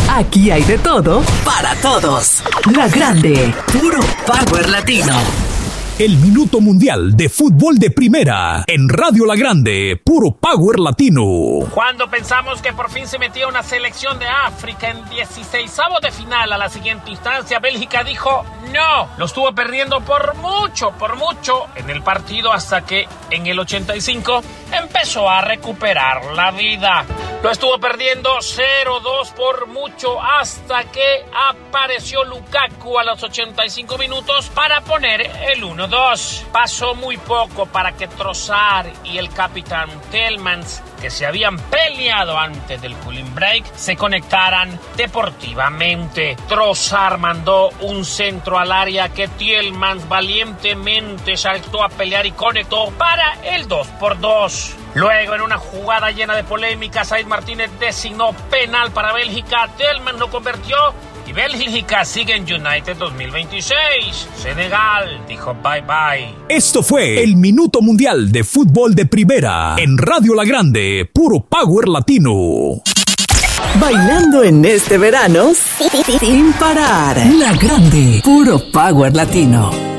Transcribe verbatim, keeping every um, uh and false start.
Aquí hay de todo para todos. La Grande, puro power latino. El Minuto Mundial de Fútbol de Primera en Radio La Grande, puro power latino. Cuando pensamos que por fin se metía una selección de África en dieciseisavos de final a la siguiente instancia, Bélgica dijo no. Lo estuvo perdiendo por mucho, por mucho en el partido hasta que en el ochenta y cinco empezó a recuperar la vida. Lo estuvo perdiendo cero dos por mucho hasta que apareció Lukaku a los ochenta y cinco minutos para poner el uno dos. Pasó muy poco para que Trossard y el capitán Tielemans, que se habían peleado antes del cooling break, se conectaran deportivamente. Trossard mandó un centro al área que Tielemans valientemente saltó a pelear y conectó para el dos por dos. Luego, en una jugada llena de polémica, Said Martínez designó penal para Bélgica. Tielemans lo convirtió y Bélgica sigue en United dos mil veintiséis. Senegal dijo bye bye. Esto fue el Minuto Mundial de Fútbol de Primera en Radio La Grande, puro power latino. Bailando en este verano sin parar. La Grande, puro power latino.